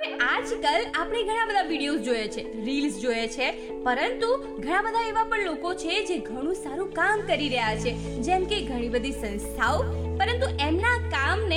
હવે આજકાલ આપણે ઘણા બધા વિડીયોઝ જોઈએ છે, રીલ્સ જોઈએ છે, પરંતુ ઘણા બધા એવા પણ લોકો છે જે ઘણું સારું કામ કરી રહ્યા છે, જેમ કે ઘણી બધી સંસ્થાઓ, પરંતુ એમના કામને